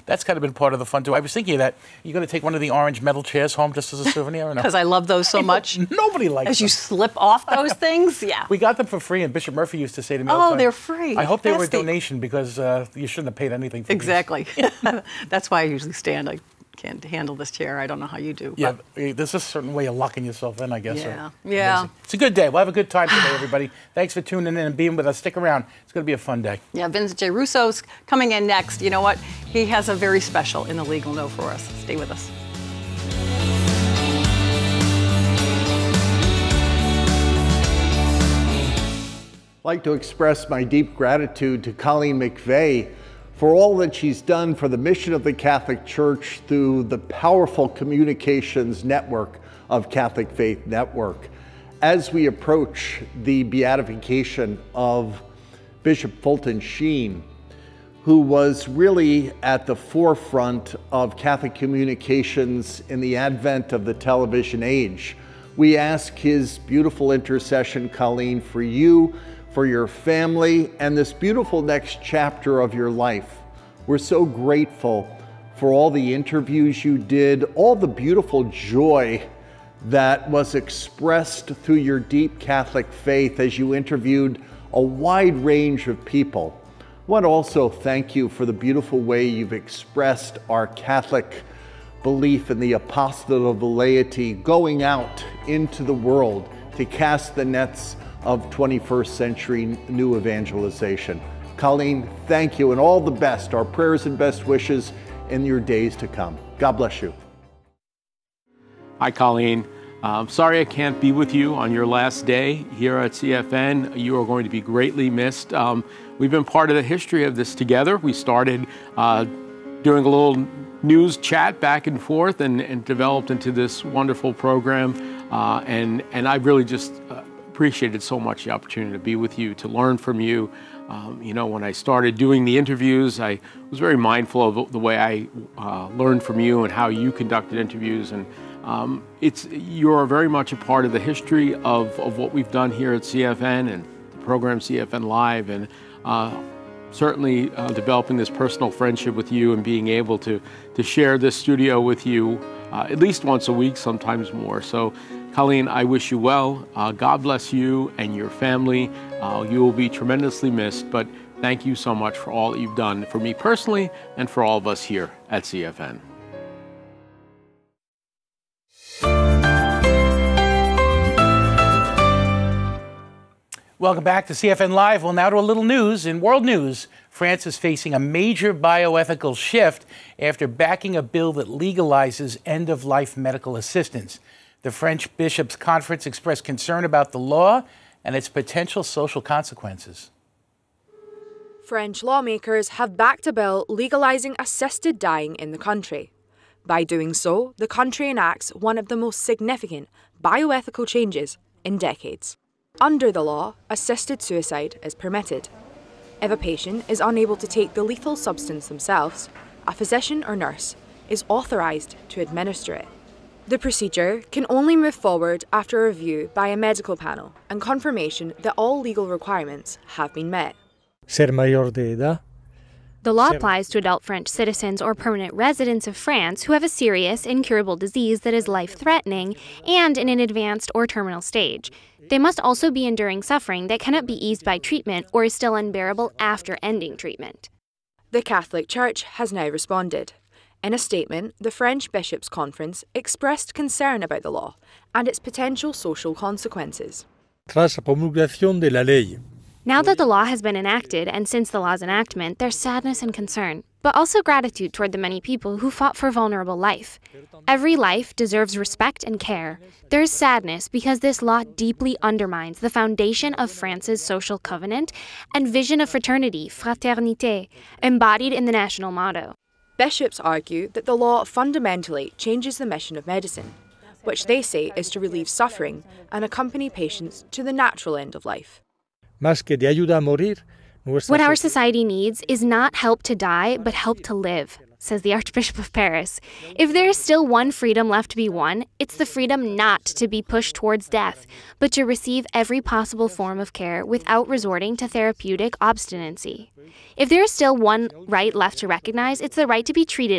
that's kind of been part of the fun too. I was thinking of that. You're going to take one of the orange metal chairs home just as a souvenir, or no? Because I love those so much. Nobody likes them. As you slip off those things, yeah. We got them for free, and Bishop Murphy used to say to me all the time, they're free. I hope they were a donation because you shouldn't have paid anything for these. Exactly. That's why I usually stand. I can't handle this chair. I don't know how you do. Yeah, there's a certain way of locking yourself in, I guess. Yeah. It's a good day. We'll have a good time today, everybody. Thanks for tuning in and being with us. Stick around. It's going to be a fun day. Yeah, Vincent J. Russo's coming in next. You know what? He has a very special In the Legal Know for us. Stay with us. I'd like to express my deep gratitude to Colleen McVeigh for all that she's done for the mission of the Catholic Church through the powerful communications network of Catholic Faith Network. As we approach the beatification of Bishop Fulton Sheen, who was really at the forefront of Catholic communications in the advent of the television age, we ask his beautiful intercession, Colleen, for you, for your family, and this beautiful next chapter of your life. We're so grateful for all the interviews you did, all the beautiful joy that was expressed through your deep Catholic faith as you interviewed a wide range of people. I want to also thank you for the beautiful way you've expressed our Catholic belief in the apostolate of the laity going out into the world to cast the nets of 21st century new evangelization. Colleen, thank you and all the best. Our prayers and best wishes in your days to come. God bless you. Hi, Colleen. Sorry I can't be with you on your last day here at CFN. You are going to be greatly missed. We've been part of the history of this together. We started doing a little news chat back and forth and developed into this wonderful program. And I really just appreciated so much the opportunity to be with you, to learn from you. You know, when I started doing the interviews, I was very mindful of the way I learned from you and how you conducted interviews. And you're very much a part of the history of what we've done here at CFN and the program CFN Live, and certainly developing this personal friendship with you and being able to share this studio with you at least once a week, sometimes more. So, Colleen, I wish you well. God bless you and your family. You will be tremendously missed, but thank you so much for all that you've done for me personally and for all of us here at CFN. Welcome back to CFN Live. Well, now to a little news. In world news, France is facing a major bioethical shift after backing a bill that legalizes end-of-life medical assistance. The French Bishops' Conference expressed concern about the law and its potential social consequences. French lawmakers have backed a bill legalizing assisted dying in the country. By doing so, the country enacts one of the most significant bioethical changes in decades. Under the law, assisted suicide is permitted. If a patient is unable to take the lethal substance themselves, a physician or nurse is authorised to administer it. The procedure can only move forward after a review by a medical panel and confirmation that all legal requirements have been met. Ser mayor de edad. The law applies to adult French citizens or permanent residents of France who have a serious, incurable disease that is life-threatening and in an advanced or terminal stage. They must also be enduring suffering that cannot be eased by treatment or is still unbearable after ending treatment. The Catholic Church has now responded. In a statement, the French Bishops' Conference expressed concern about the law and its potential social consequences. Tras la promulgación de la ley. Now that the law has been enacted, and since the law's enactment, there's sadness and concern, but also gratitude toward the many people who fought for vulnerable life. Every life deserves respect and care. There's sadness because this law deeply undermines the foundation of France's social covenant and vision of fraternity, fraternité, embodied in the national motto. Bishops argue that the law fundamentally changes the mission of medicine, which they say is to relieve suffering and accompany patients to the natural end of life. Más que de ayuda a morir, What our society needs is not help to die, but help to live. says the Archbishop of Paris. If there is still one freedom left to be won, it's the freedom not to be pushed towards death, but to receive every possible form of care without resorting to therapeutic obstinacy. If there is still one right left to recognize, it's the right to be treated